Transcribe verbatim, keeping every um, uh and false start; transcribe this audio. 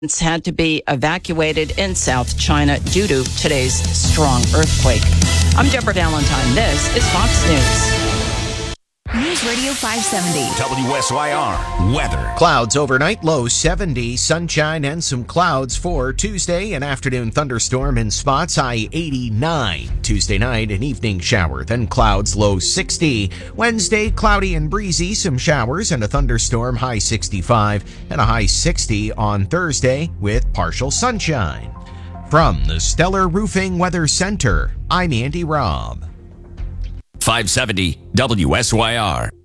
had to be evacuated in South China due to today's strong earthquake. I'm Deborah Valentine. This is Fox News. News Radio five seventy. W S Y R weather. Clouds overnight, low seventy, sunshine and some clouds for Tuesday. An afternoon thunderstorm in spots, high eighty-nine. Tuesday night, an evening shower, then clouds, low sixty. Wednesday, cloudy and breezy, some showers and a thunderstorm, high sixty-five, and a high sixty on Thursday with partial sunshine. From the Stellar Roofing Weather Center, I'm Andy Robb. five seventy W S Y R.